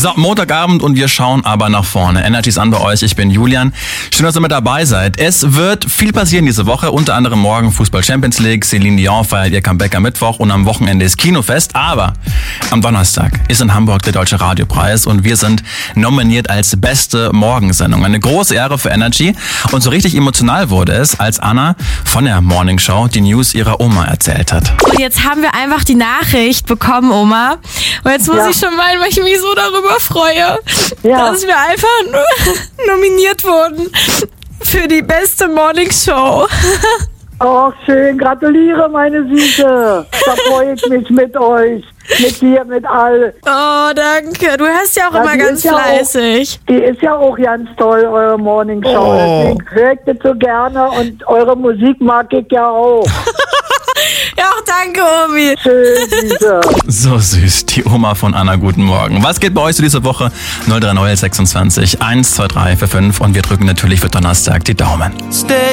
So, Montagabend und wir schauen aber nach vorne. Energy ist an bei euch, ich bin Julian. Schön, dass ihr mit dabei seid. Es wird viel passieren diese Woche, unter anderem morgen Fußball Champions League. Celine Dion feiert ihr Comeback am Mittwoch und am Wochenende ist Kinofest. Aber am Donnerstag ist in Hamburg der Deutsche Radiopreis und wir sind nominiert als beste Morgensendung. Eine große Ehre für Energy. Und so richtig emotional wurde es, als Anna von der Morning Show die News ihrer Oma erzählt hat. Und jetzt haben wir einfach die Nachricht bekommen, Oma. Und jetzt muss ich schon weinen, weil ich mich so darüber freue, dass wir einfach nominiert wurden für die beste Morning Show. Oh, schön. Gratuliere, meine Süße. Da freue ich mich mit euch. Mit dir, mit all. Oh, danke. Du hörst ja auch immer ganz fleißig. Die ist ja auch ganz toll, eure Morning Show. Oh. Deswegen höre ich das so gerne und eure Musik mag ich ja auch. Ja, auch danke, Omi. Schön, Süße. So süß, die Oma von Anna, guten Morgen. Was geht bei euch so diese Woche? 03026 12345 und wir drücken natürlich für Donnerstag die Daumen.